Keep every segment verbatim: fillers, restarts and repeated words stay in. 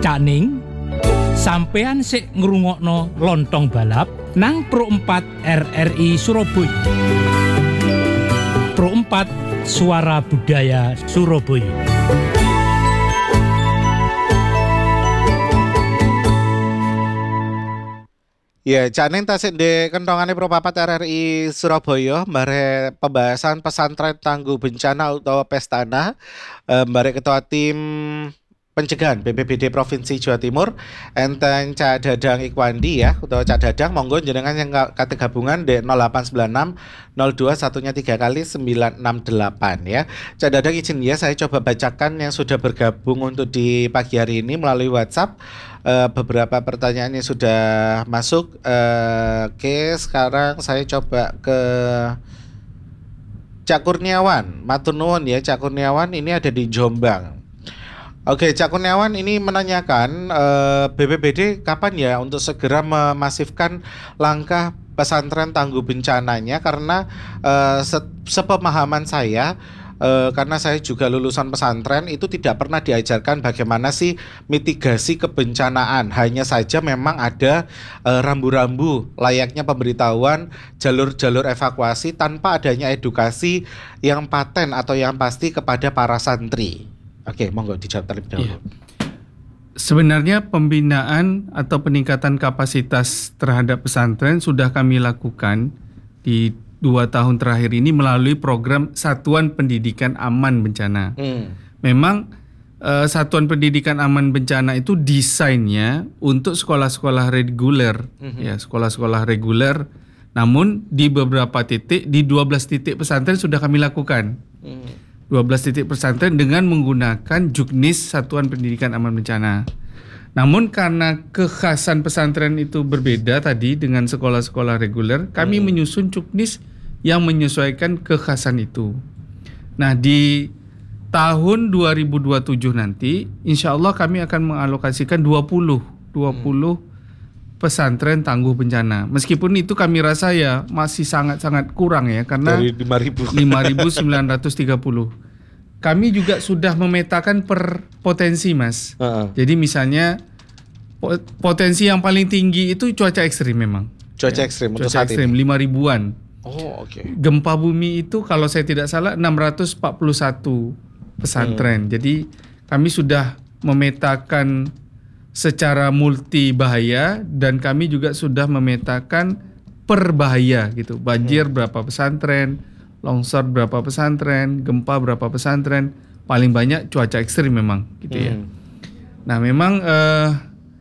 Caning, sampean sik ngrungokno Lontong Balap nang Pro empat R R I Surabaya. Pro empat Suara Budaya Surabaya. Ya, Caning tasik di kentongane Pro empat R R I Surabaya mbare pembahasan pesantren tangguh bencana utawa Pestana, eh, mbare ketua tim pencegahan B P B D Provinsi Jawa Timur enten Cak Dadang Ikwandi ya, utawa Cak Dadang, monggo jenengan yang kate gabungan di nol delapan sembilan enam nol dua satunya tiga kali sembilan enam delapan ya. Cak Dadang izin ya saya coba bacakan yang sudah bergabung untuk di pagi hari ini melalui WhatsApp. Uh, beberapa pertanyaan yang sudah masuk. uh, Oke, sekarang saya coba ke Cak Kurniawan. Matur nuwun ya Cak Kurniawan, ini ada di Jombang. Oke, Cak Kurniawan ini menanyakan uh, B P B D kapan ya untuk segera memasifkan langkah pesantren tangguh bencananya, karena uh, se- sepemahaman saya, Uh, karena saya juga lulusan pesantren, itu tidak pernah diajarkan bagaimana sih mitigasi kebencanaan. Hanya saja memang ada uh, rambu-rambu layaknya pemberitahuan jalur-jalur evakuasi tanpa adanya edukasi yang paten atau yang pasti kepada para santri. Oke, monggo dijawab terlebih dahulu. Iya. Sebenarnya pembinaan atau peningkatan kapasitas terhadap pesantren sudah kami lakukan di dua tahun terakhir ini melalui program Satuan Pendidikan Aman Bencana. Hmm. Memang uh, Satuan Pendidikan Aman Bencana itu desainnya untuk sekolah-sekolah reguler, hmm. ya sekolah-sekolah reguler. Namun di beberapa titik, di dua belas titik pesantren sudah kami lakukan. Hmm. dua belas titik pesantren dengan menggunakan Juknis Satuan Pendidikan Aman Bencana. Namun karena kekhasan pesantren itu berbeda tadi dengan sekolah-sekolah reguler, kami hmm. menyusun Juknis yang menyesuaikan kekhasan itu. Nah, di tahun dua ribu dua puluh tujuh nanti, insya Allah kami akan mengalokasikan dua puluh hmm. pesantren tangguh bencana. Meskipun itu kami rasa ya masih sangat-sangat kurang ya, karena dari lima ribu sembilan ratus tiga puluh. Kami juga sudah memetakan per potensi, Mas. Uh-uh. Jadi misalnya potensi yang paling tinggi itu cuaca ekstrim memang. Cuaca ya, ekstrim untuk cuaca saat ekstrim ini. lima ribuan. Oh, oke. Okay. Gempa bumi itu kalau saya tidak salah enam ratus empat puluh satu pesantren. Hmm. Jadi kami sudah memetakan secara multi bahaya dan kami juga sudah memetakan per bahaya gitu. Banjir hmm. berapa pesantren, longsor berapa pesantren, gempa berapa pesantren, paling banyak cuaca ekstrim memang gitu hmm. ya. Nah, memang eh,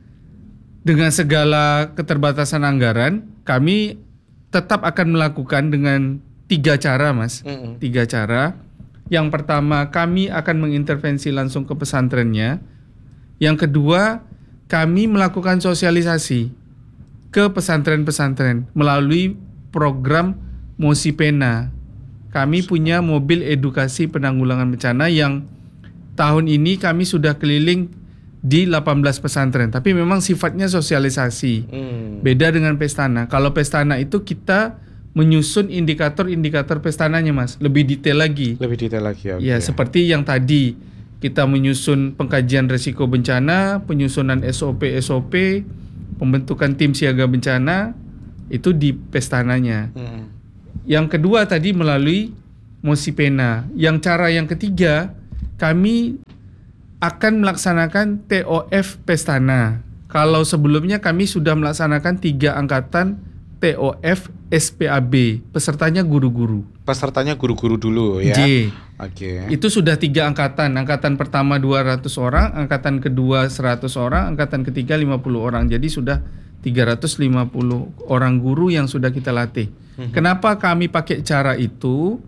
dengan segala keterbatasan anggaran, kami tetap akan melakukan dengan tiga cara, Mas. Mm-hmm. Tiga cara. Yang pertama, kami akan mengintervensi langsung ke pesantrennya. Yang kedua, kami melakukan sosialisasi ke pesantren-pesantren melalui program Mosipena. Kami punya mobil edukasi penanggulangan bencana yang tahun ini kami sudah keliling di delapan belas pesantren, tapi memang sifatnya sosialisasi. Hmm. Beda dengan Pestana. Kalau Pestana itu kita menyusun indikator-indikator Pestananya, Mas, lebih detail lagi. Lebih detail lagi ya. Ya, seperti yang tadi kita menyusun pengkajian risiko bencana, penyusunan S O P S O P, pembentukan tim siaga bencana itu di Pestananya. Hmm. Yang kedua tadi melalui Mosipena. Yang cara yang ketiga, kami akan melaksanakan T O F Pestana. Kalau sebelumnya kami sudah melaksanakan tiga angkatan T O F S P A B, pesertanya guru-guru. Pesertanya guru-guru dulu ya. J. Oke. Okay. Itu sudah tiga angkatan. Angkatan pertama dua ratus orang, angkatan kedua seratus orang, angkatan ketiga lima puluh orang. Jadi sudah tiga ratus lima puluh orang guru yang sudah kita latih. Hmm. Kenapa kami pakai cara itu?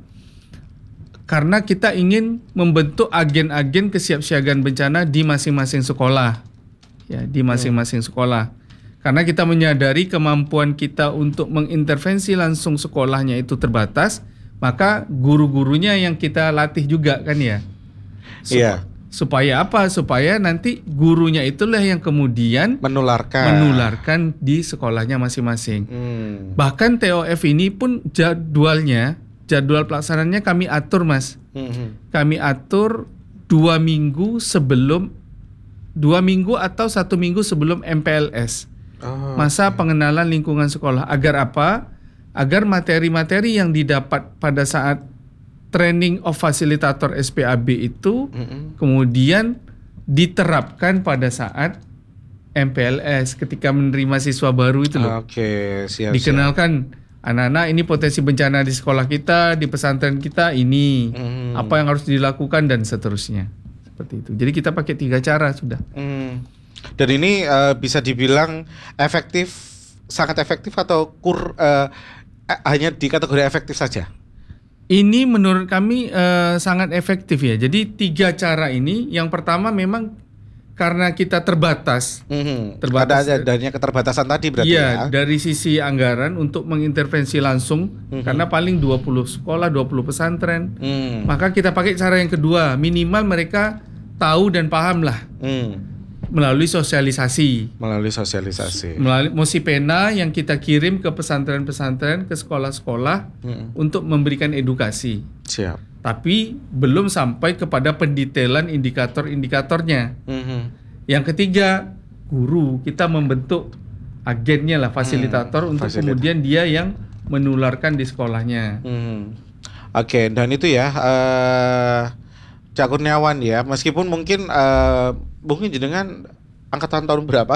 Karena kita ingin membentuk agen-agen kesiapsiagaan bencana di masing-masing sekolah. Ya, di masing-masing sekolah. Karena kita menyadari kemampuan kita untuk mengintervensi langsung sekolahnya itu terbatas, maka guru-gurunya yang kita latih juga kan ya. Sup- iya. Supaya apa? Supaya nanti gurunya itulah yang kemudian menularkan menularkan di sekolahnya masing-masing. Hmm. Bahkan T O F ini pun jadwalnya Jadwal pelaksanaannya kami atur, Mas. Mm-hmm. Kami atur dua minggu sebelum dua minggu atau satu minggu sebelum M P L S. Oh, Masa pengenalan lingkungan sekolah. Agar apa? Agar materi-materi yang didapat pada saat training of facilitator S P A B itu mm-mm. kemudian diterapkan pada saat M P L S ketika menerima siswa baru itu loh. Oke, siap. Dikenalkan anak-anak ini potensi bencana di sekolah kita, di pesantren kita ini. Hmm. Apa yang harus dilakukan dan seterusnya. Seperti itu. Jadi kita pakai tiga cara sudah. Hmm. Dan ini uh, bisa dibilang efektif, sangat efektif atau kur uh, eh, hanya di kategori efektif saja? Ini menurut kami uh, sangat efektif ya. Jadi tiga cara ini, yang pertama memang karena kita terbatas, Mm-hmm. terbatas. Ada adanya keterbatasan tadi berarti Iya, ya. dari sisi anggaran untuk mengintervensi langsung, Mhm. karena paling dua puluh sekolah, dua puluh pesantren. Hmm. Maka kita pakai cara yang kedua, minimal mereka tahu dan paham lah Hmm. melalui sosialisasi. Melalui sosialisasi. Melalui Musipena yang kita kirim ke pesantren-pesantren, ke sekolah-sekolah Hmm. untuk memberikan edukasi. Siap. Tapi belum sampai kepada pendetailan indikator-indikatornya. Hmm. Yang ketiga, guru. Kita membentuk agennya lah, fasilitator Hmm, untuk fasilitator. kemudian dia yang menularkan di sekolahnya. Hmm. Oke, dan itu ya eh Cak Kurniawan ya, meskipun mungkin eh mungkin jenengan angkatan tahun berapa?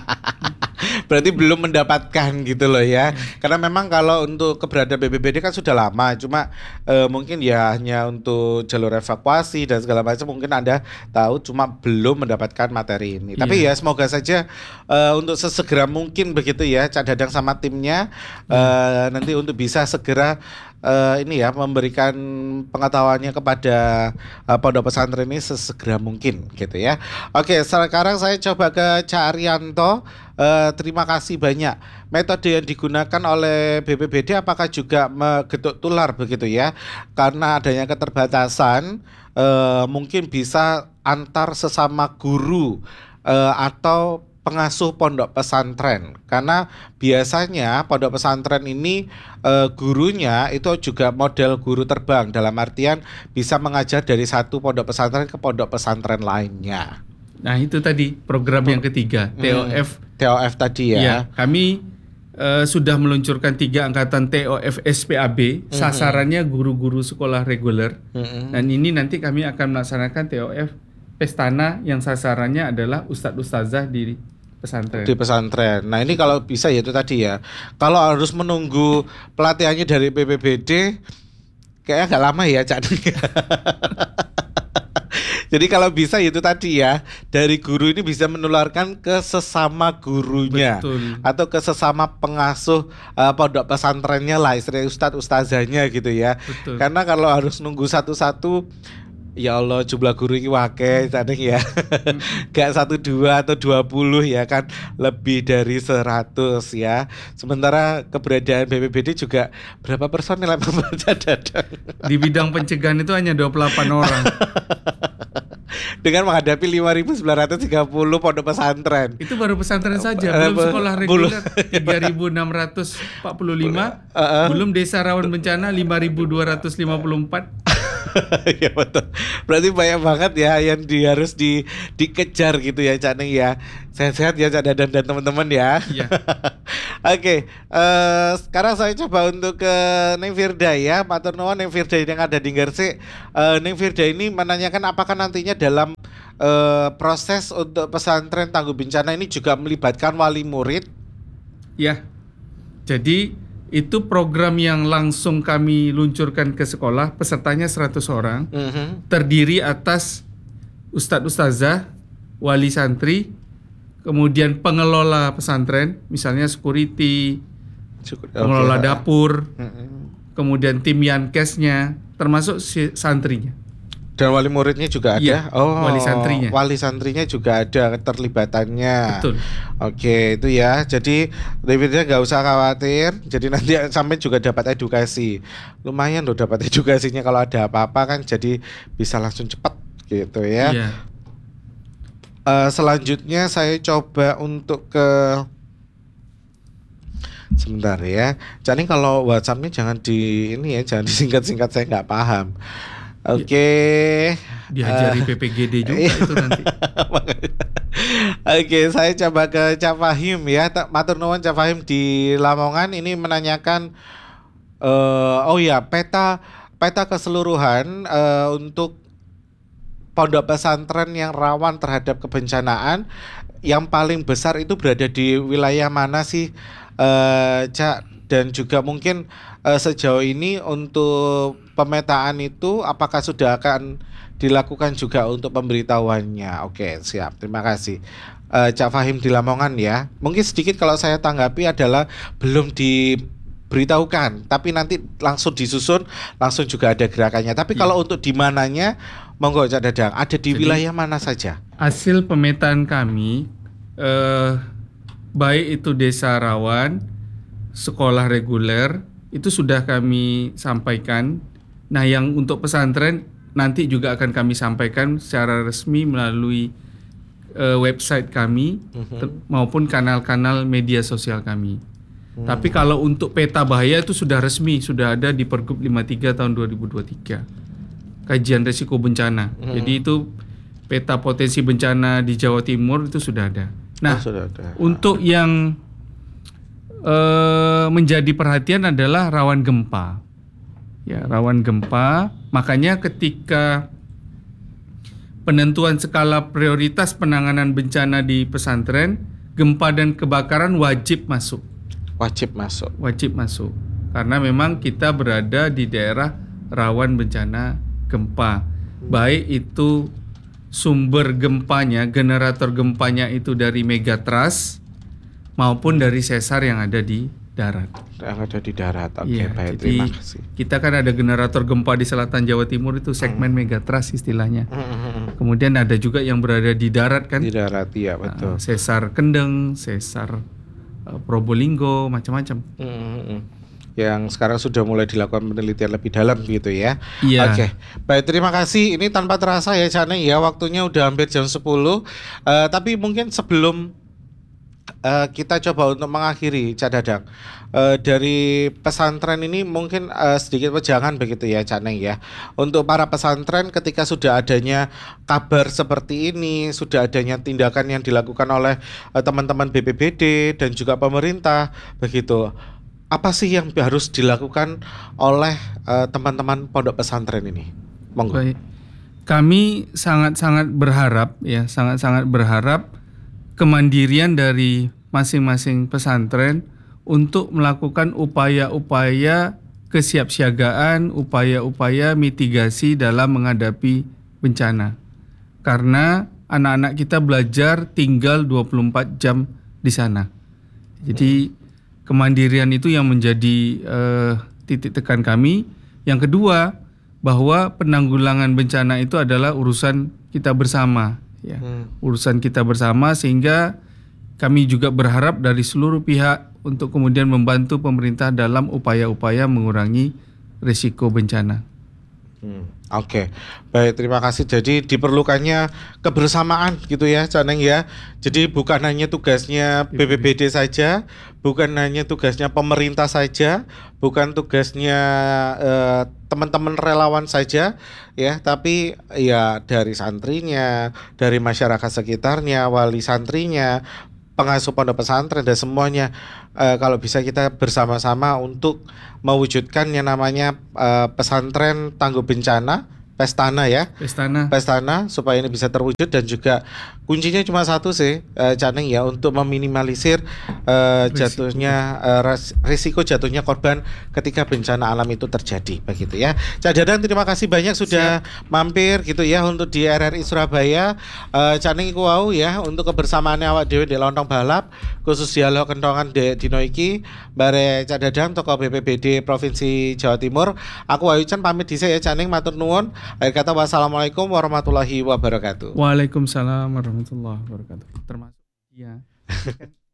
Berarti belum mendapatkan gitu loh ya. Karena memang kalau untuk keberadaan B P B D kan sudah lama, cuma eh, mungkin ya hanya untuk jalur evakuasi dan segala macam mungkin Anda tahu, cuma belum mendapatkan materi ini. Tapi Iya. ya semoga saja eh, untuk sesegera mungkin begitu ya Cak Dadang sama timnya eh, nanti untuk bisa segera Uh, ini ya memberikan pengetahuannya kepada uh, pondok pesantren ini sesegera mungkin gitu ya. Oke, sekarang saya coba ke Cak Arianto. Uh, terima kasih banyak. Metode yang digunakan oleh B P B D apakah juga menggetuk tular begitu ya? Karena adanya keterbatasan, uh, mungkin bisa antar sesama guru uh, atau pengasuh pondok pesantren, karena biasanya pondok pesantren ini e, gurunya itu juga model guru terbang, dalam artian bisa mengajar dari satu pondok pesantren ke pondok pesantren lainnya. Nah itu tadi program yang ketiga, T O F. T O F tadi ya. Ya, kami eh, sudah meluncurkan tiga angkatan T O F S P A B, sasarannya guru-guru sekolah reguler. Mm-mm. Dan ini nanti kami akan melaksanakan T O F Pestana yang sasarannya adalah ustadz-ustazah di pesantren. Di pesantren. Nah ini kalau bisa ya itu tadi ya. Kalau harus menunggu pelatihannya dari B P B D, kayaknya agak lama ya Cak. Jadi kalau bisa itu tadi ya, dari guru ini bisa menularkan ke sesama gurunya. Betul. Atau ke sesama pengasuh uh, pondok pesantrennya lah, istilahnya ustadz ustazahnya gitu ya. Betul. Karena kalau harus nunggu satu-satu, ya Allah jumlah guru ini wakil tadi ya. Gak satu dua atau dua puluh ya kan, lebih dari seratus ya. Sementara keberadaan B P B D juga berapa personil yang membaca dadang. Di bidang pencegahan itu hanya dua puluh delapan orang. Dengan menghadapi lima ribu sembilan ratus tiga puluh pondok pesantren. Itu baru pesantren saja, Eh, belum be- sekolah belum. reguler tiga ribu enam ratus empat puluh lima, Uh-uh. belum desa rawan bencana lima ribu dua ratus lima puluh empat. Ya betul. Berarti banyak banget ya yang di, harus di, dikejar gitu ya Cak Neng ya. Sehat-sehat ya Cak Dadan dan teman-teman ya. Iya. Oke, eh, sekarang saya coba untuk ke Neng Firda ya. Matur nuwun Neng Firda yang ada di Gresik. Eh, Neng Firda ini menanyakan apakah nantinya dalam eh, proses untuk pesantren tangguh bencana ini juga melibatkan wali murid? Ya. Jadi itu program yang langsung kami luncurkan ke sekolah, pesertanya seratus orang, Mhm. terdiri atas ustadz ustazah, wali santri, kemudian pengelola pesantren, misalnya security, Cukup- pengelola oke. dapur, Mhm. kemudian tim yankesnya, termasuk si santrinya. Dan wali muridnya juga ada. Iya, Oh, wali santrinya. Wali santrinya juga ada keterlibatannya. Betul. Oke, itu ya. Jadi Davidnya nggak usah khawatir. Jadi nanti sampai juga dapat edukasi. Lumayan loh dapat edukasinya, kalau ada apa-apa kan jadi bisa langsung cepat gitu ya. Iya. Eh, selanjutnya saya coba untuk ke sebentar ya. Jadi kalau WhatsAppnya jangan di ini ya, jangan disingkat-singkat, saya nggak paham. Oke. Diajari Eh, P P G D juga itu nanti. Oke, saya coba ke Cak Fahim ya. Tak- Matur nuwun Cak Fahim di Lamongan ini menanyakan eh oh ya, peta peta keseluruhan eh, untuk pondok pesantren yang rawan terhadap kebencanaan yang paling besar itu berada di wilayah mana sih, eh Cak? Dan juga mungkin eh, sejauh ini untuk pemetaan itu apakah sudah akan dilakukan juga untuk pemberitahuannya? Oke, siap. Terima kasih. Eh, Cak Fahim di Lamongan ya. Mungkin sedikit kalau saya tanggapi adalah belum diberitahukan, tapi nanti langsung disusun, langsung juga ada gerakannya. Tapi Iya. kalau untuk di mananya, monggo Cak Dadang, ada di Jadi- wilayah mana saja? Hasil pemetaan kami, eh, baik itu desa rawan, sekolah reguler, itu sudah kami sampaikan. Nah, yang untuk pesantren nanti juga akan kami sampaikan secara resmi melalui eh, website kami ter- maupun kanal-kanal media sosial kami. Tapi kalau untuk peta bahaya itu sudah resmi, sudah ada di Pergub lima puluh tiga tahun dua ribu dua puluh tiga. Kajian risiko bencana. Jadi itu peta potensi bencana di Jawa Timur itu sudah ada. Nah, Oh, sudah ada. untuk yang eh, menjadi perhatian adalah rawan gempa. Ya, rawan gempa. Makanya ketika penentuan skala prioritas penanganan bencana di pesantren, gempa dan kebakaran wajib masuk. Wajib masuk. Wajib masuk. Karena memang kita berada di daerah rawan bencana gempa. Baik itu sumber gempanya, generator gempanya itu dari megatrust maupun dari sesar yang ada di darat. Yang ada di darat. Oke, Iya, baik. jadi Terima kasih. kita kan ada generator gempa di selatan Jawa Timur itu segmen megatrust istilahnya. Kemudian ada juga yang berada di darat kan, Di darat, iya betul. Uh, sesar Kendeng, sesar uh, Probolinggo, macam-macam. Mm-mm. Yang sekarang sudah mulai dilakukan penelitian lebih dalam gitu ya. Iya. Oke, baik, terima kasih. Ini tanpa terasa ya Cane ya, waktunya udah hampir jam sepuluh. Eh, tapi mungkin sebelum eh, kita coba untuk mengakhiri Cak Dadang, eh, dari pesantren ini mungkin eh, sedikit wejangan begitu ya Cane ya. Untuk para pesantren ketika sudah adanya kabar seperti ini, sudah adanya tindakan yang dilakukan oleh eh, teman-teman B P B D dan juga pemerintah begitu. Apa sih yang harus dilakukan oleh eh, teman-teman pondok pesantren ini? Monggo. Baik. Kami sangat-sangat berharap ya, sangat-sangat berharap kemandirian dari masing-masing pesantren untuk melakukan upaya-upaya kesiapsiagaan, upaya-upaya mitigasi dalam menghadapi bencana. Karena anak-anak kita belajar tinggal dua puluh empat jam di sana. Jadi kemandirian itu yang menjadi eh, titik tekan kami. Yang kedua, bahwa penanggulangan bencana itu adalah urusan kita bersama, ya. Hmm. Urusan kita bersama, sehingga kami juga berharap dari seluruh pihak untuk kemudian membantu pemerintah dalam upaya-upaya mengurangi risiko bencana. Hmm, Oke, baik, terima kasih. Jadi diperlukannya kebersamaan gitu ya, Caneng ya. Jadi bukan hanya tugasnya B P B D saja, bukan hanya tugasnya pemerintah saja, bukan tugasnya eh, teman-teman relawan saja, ya, tapi ya dari santrinya, dari masyarakat sekitarnya, wali santrinya, pengasuh pondok pesantren dan semuanya. Eh, kalau bisa kita bersama-sama untuk mewujudkan yang namanya eh, pesantren tangguh bencana, Pestana ya, Pestana. Pestana, supaya ini bisa terwujud. Dan juga kuncinya cuma satu sih, eh, Caneng ya, untuk meminimalisir eh, Risiko. jatuhnya eh, res- risiko jatuhnya korban ketika bencana alam itu terjadi begitu ya. Cak Dadang, terima kasih banyak sudah mampir gitu ya untuk di R R I Surabaya. Eh, Caneng iku wau ya untuk kebersamaannya awak dhewe di lontong balap khusus dialog kentongan de dino iki bare Cak Dadang toko B P B D Provinsi Jawa Timur. Aku Wahyu Chan pamit dhisik ya Caneng, matur nuwun. Akhir kata wassalamualaikum warahmatullahi wabarakatuh. Waalaikumsalam warahmatullahi wabarakatuh. Termasuk ya.